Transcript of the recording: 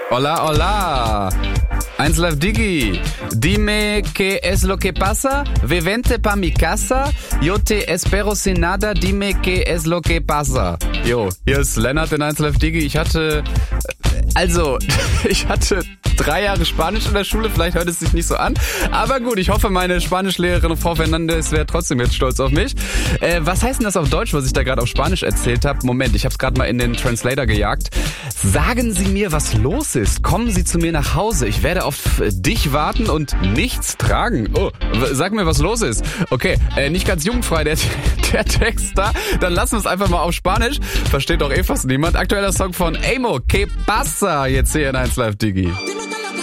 Hola, hola. 1 Live Digi. Dime que es lo que pasa. Ve vente pa mi casa. Yo te espero sin nada. Dime que es lo que pasa. Jo, hier ist Lennart in 1 Live Digi. Ich hatte 3 Jahre Spanisch in der Schule, vielleicht hört es sich nicht so an. Aber gut, ich hoffe, meine Spanischlehrerin Frau Fernandes wäre trotzdem jetzt stolz auf mich. Was heißt denn das auf Deutsch, was ich da gerade auf Spanisch erzählt habe? Moment, ich habe es gerade mal in den Translator gejagt. Sagen Sie mir, was los ist. Kommen Sie zu mir nach Hause. Ich werde auf dich warten und nichts tragen. Oh, sag mir, was los ist. Okay, nicht ganz jugendfrei der Text da. Dann lassen wir es einfach mal auf Spanisch. Versteht doch fast niemand. Aktueller Song von Amo, Que pasa? Jetzt hier in 1 Live Digi.